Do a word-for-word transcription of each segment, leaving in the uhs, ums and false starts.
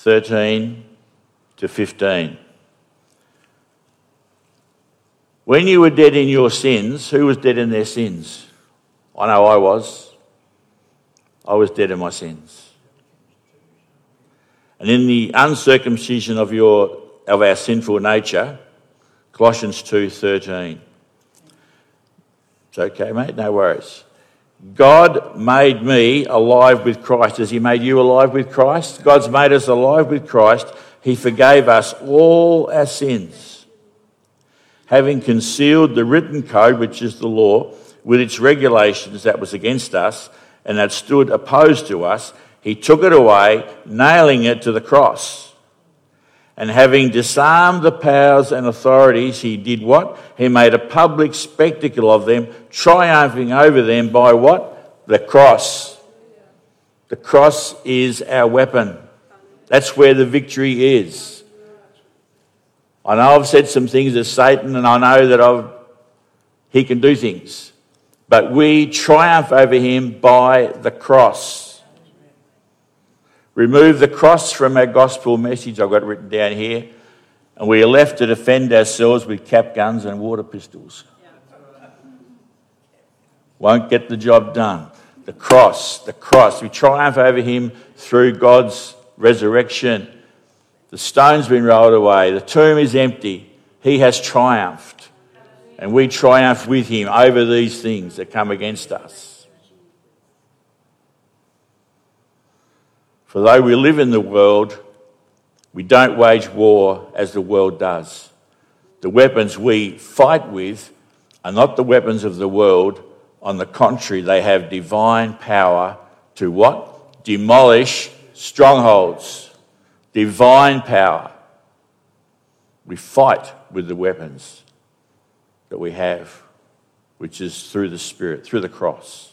thirteen to fifteen. When you were dead in your sins, who was dead in their sins? I know I was. I was dead in my sins. And in the uncircumcision of your of our sinful nature, Colossians two thirteen. It's okay, mate, no worries. God made me alive with Christ. Has he made you alive with Christ? God's made us alive with Christ. He forgave us all our sins, having concealed the written code, which is the law, with its regulations that was against us and that stood opposed to us. He took it away, nailing it to the cross. And having disarmed the powers and authorities, he did what? He made a public spectacle of them, triumphing over them by what? The cross. The cross is our weapon. That's where the victory is. I know I've said some things to Satan, and I know that I've, he can do things. But we triumph over him by the cross. Remove the cross from our gospel message, I've got it written down here, and we are left to defend ourselves with cap guns and water pistols. Won't get the job done. The cross, the cross. We triumph over him through God's resurrection. The stone's been rolled away. The tomb is empty. He has triumphed. And we triumph with him over these things that come against us. For though we live in the world, we don't wage war as the world does. The weapons we fight with are not the weapons of the world. On the contrary, they have divine power to what? Demolish strongholds. Divine power. We fight with the weapons that we have, which is through the Spirit, through the cross.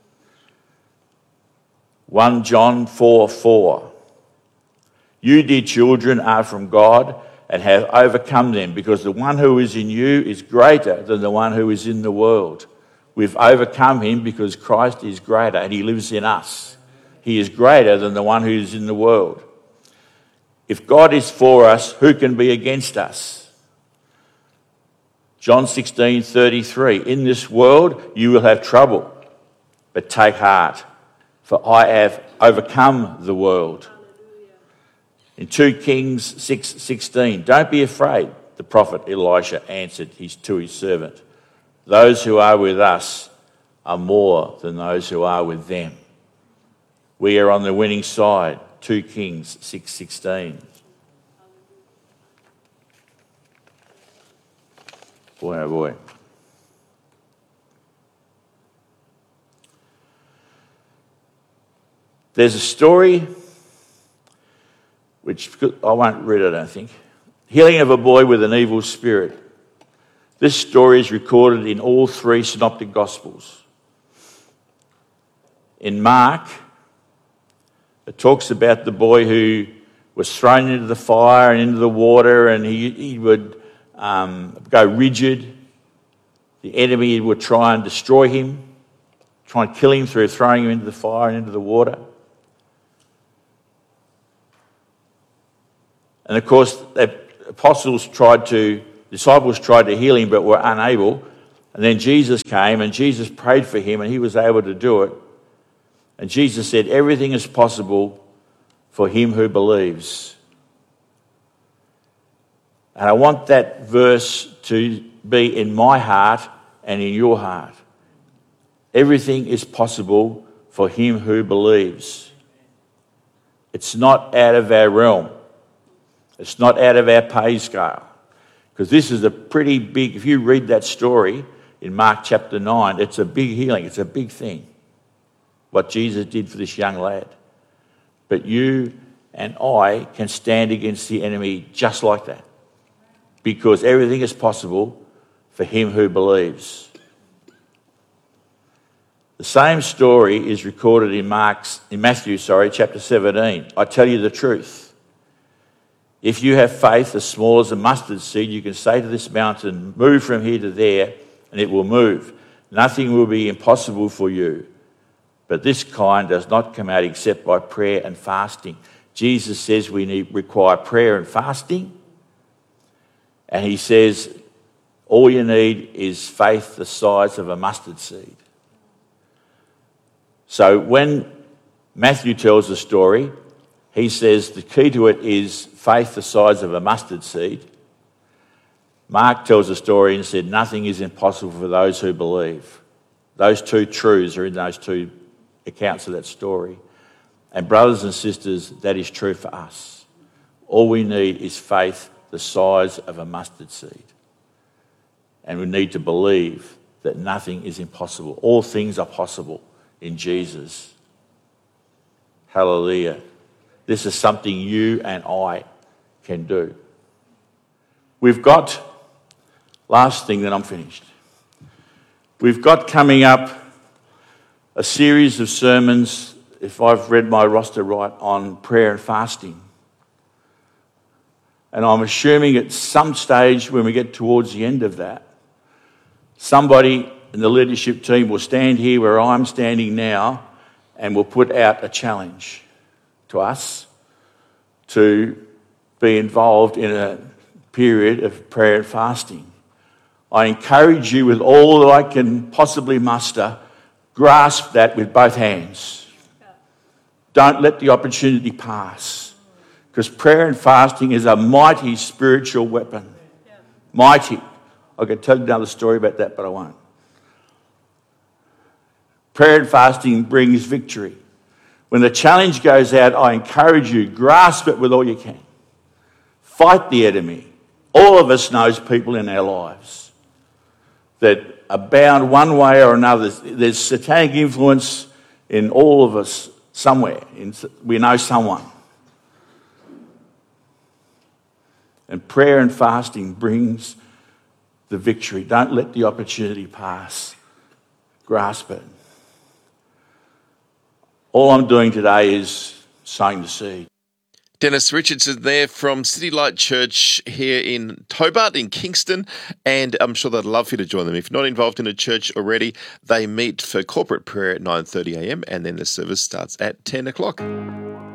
First John four four. You, dear children, are from God and have overcome them, because the one who is in you is greater than the one who is in the world. We've overcome him because Christ is greater and he lives in us. He is greater than the one who is in the world. If God is for us, who can be against us? John sixteen thirty-three. In this world you will have trouble, but take heart, for I have overcome the world. In Second Kings six sixteen, don't be afraid, the prophet Elisha answered his, to his servant. Those who are with us are more than those who are with them. We are on the winning side. Second Kings six sixteen. Boy, oh boy. There's a story, which I won't read it, I don't think. Healing of a boy with an evil spirit. This story is recorded in all three synoptic gospels. In Mark, it talks about the boy who was thrown into the fire and into the water, and he, he would um, go rigid. The enemy would try and destroy him, try and kill him through throwing him into the fire and into the water. And of course, the apostles tried to, disciples tried to heal him but were unable. And then Jesus came and Jesus prayed for him and he was able to do it. And Jesus said, everything is possible for him who believes. And I want that verse to be in my heart and in your heart. Everything is possible for him who believes. It's not out of our realm. It's not out of our pay scale. Because this is a pretty big, if you read that story in Mark chapter nine, it's a big healing. It's a big thing, what Jesus did for this young lad. But you and I can stand against the enemy just like that. Because everything is possible for him who believes. The same story is recorded in Mark's, in Matthew, sorry, chapter seventeen. I tell you the truth. If you have faith as small as a mustard seed, you can say to this mountain, move from here to there, and it will move. Nothing will be impossible for you. But this kind does not come out except by prayer and fasting. Jesus says we need require prayer and fasting. And he says all you need is faith the size of a mustard seed. So when Matthew tells the story, he says the key to it is faith the size of a mustard seed. Mark tells the story and said nothing is impossible for those who believe. Those two truths are in those two accounts of that story. And brothers and sisters, that is true for us. All we need is faith the size of a mustard seed. And we need to believe that nothing is impossible. All things are possible in Jesus. Hallelujah. This is something you and I can do. We've got, last thing then I'm finished. We've got coming up a series of sermons, if I've read my roster right, on prayer and fasting. And I'm assuming at some stage when we get towards the end of that, somebody in the leadership team will stand here where I'm standing now and will put out a challenge to us to be involved in a period of prayer and fasting. I encourage you with all that I can possibly muster, grasp that with both hands. Don't let the opportunity pass. Because prayer and fasting is a mighty spiritual weapon. Mighty. I could tell you another story about that, but I won't. Prayer and fasting brings victory. When the challenge goes out, I encourage you, grasp it with all you can. Fight the enemy. All of us knows people in our lives that are bound one way or another. There's satanic influence in all of us somewhere. We know someone. And prayer and fasting brings the victory. Don't let the opportunity pass. Grasp it. All I'm doing today is sowing the seed. Dennis Richardson there from City Light Church here in Hobart, in Kingston, and I'm sure they'd love for you to join them. If you're not involved in a church already, they meet for corporate prayer at nine thirty a m and then the service starts at ten o'clock.